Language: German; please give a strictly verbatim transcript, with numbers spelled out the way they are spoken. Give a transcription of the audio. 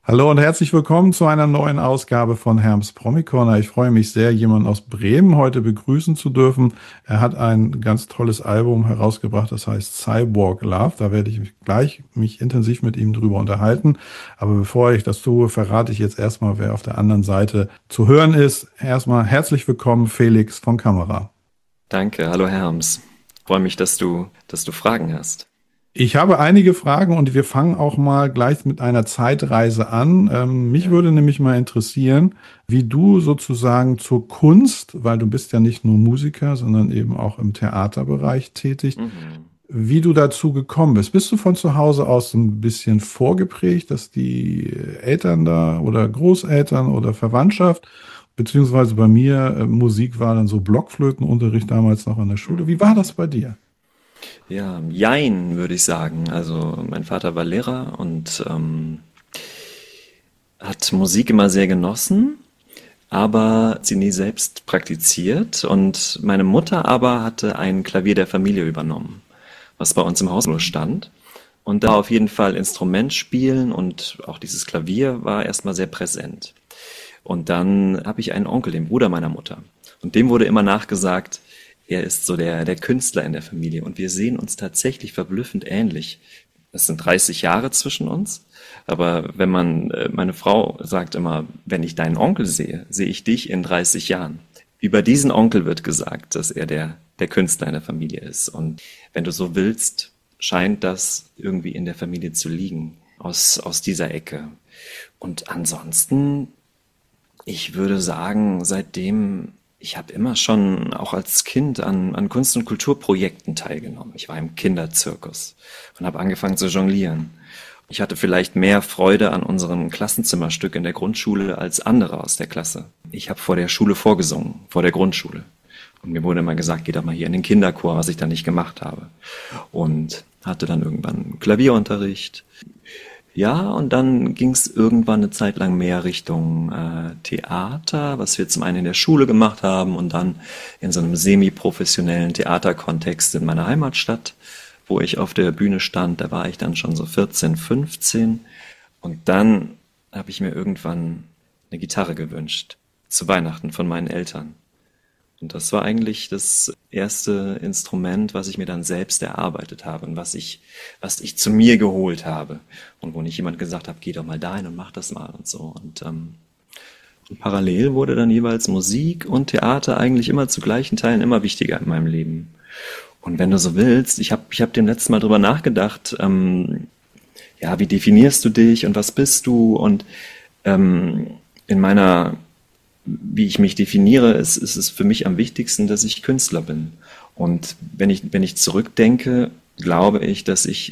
Hallo und herzlich willkommen zu einer neuen Ausgabe von Herms Promi-Corner. Ich freue mich sehr, jemanden aus Bremen heute begrüßen zu dürfen. Er hat ein ganz tolles Album herausgebracht, das heißt Cyborg Love. Da werde ich mich gleich mich intensiv mit ihm drüber unterhalten. Aber bevor ich das tue, verrate ich jetzt erstmal, wer auf der anderen Seite zu hören ist. Erstmal herzlich willkommen, Felix von Kamera. Danke, hallo Herms. Freue mich, dass du, dass du Fragen hast. Ich habe einige Fragen und wir fangen auch mal gleich mit einer Zeitreise an. Ähm, mich Ja. würde nämlich mal interessieren, wie du sozusagen zur Kunst, weil du bist ja nicht nur Musiker, sondern eben auch im Theaterbereich tätig, Mhm. wie du dazu gekommen bist. Bist du von zu Hause aus so ein bisschen vorgeprägt, dass die Eltern da oder Großeltern oder Verwandtschaft, beziehungsweise bei mir, äh, Musik war dann so Blockflötenunterricht damals noch an der Schule. Wie war das bei dir? Ja, jein, würde ich sagen. Also mein Vater war Lehrer und ähm, hat Musik immer sehr genossen, aber sie nie selbst praktiziert. Und meine Mutter aber hatte ein Klavier der Familie übernommen, was bei uns im Haus nur stand. Und da auf jeden Fall Instrument spielen und auch dieses Klavier war erstmal sehr präsent. Und dann habe ich einen Onkel, den Bruder meiner Mutter. Und dem wurde immer nachgesagt, er ist so der, der Künstler in der Familie. Und wir sehen uns tatsächlich verblüffend ähnlich. Es sind dreißig Jahre zwischen uns. Aber wenn man, äh, meine Frau sagt immer, wenn ich deinen Onkel sehe, sehe ich dich in dreißig Jahren. Über diesen Onkel wird gesagt, dass er der, der Künstler in der Familie ist. Und wenn du so willst, scheint das irgendwie in der Familie zu liegen, aus, aus dieser Ecke. Und ansonsten, ich würde sagen, seitdem, ich habe immer schon auch als Kind an, an Kunst- und Kulturprojekten teilgenommen. Ich war im Kinderzirkus und habe angefangen zu jonglieren. Ich hatte vielleicht mehr Freude an unserem Klassenzimmerstück in der Grundschule als andere aus der Klasse. Ich habe vor der Schule vorgesungen, vor der Grundschule. Und mir wurde immer gesagt, geh doch mal hier in den Kinderchor, was ich dann nicht gemacht habe. Und hatte dann irgendwann Klavierunterricht. Ja, und dann ging es irgendwann eine Zeit lang mehr Richtung äh, Theater, was wir zum einen in der Schule gemacht haben und dann in so einem semi-professionellen Theaterkontext in meiner Heimatstadt, wo ich auf der Bühne stand. Da war ich dann schon so vierzehn, fünfzehn. Und dann habe ich mir irgendwann eine Gitarre gewünscht, zu Weihnachten von meinen Eltern. Und das war eigentlich das erste Instrument, was ich mir dann selbst erarbeitet habe und was ich, was ich zu mir geholt habe. Und wo nicht jemand gesagt hat, geh doch mal dahin und mach das mal und so. Und, ähm, und parallel wurde dann jeweils Musik und Theater eigentlich immer zu gleichen Teilen immer wichtiger in meinem Leben. Und wenn du so willst, ich habe ich hab dem letzten Mal drüber nachgedacht, ähm, ja, wie definierst du dich und was bist du? Und ähm, in meiner wie ich mich definiere, ist, ist es für mich am wichtigsten, dass ich Künstler bin. Und wenn ich, wenn ich zurückdenke, glaube ich, dass ich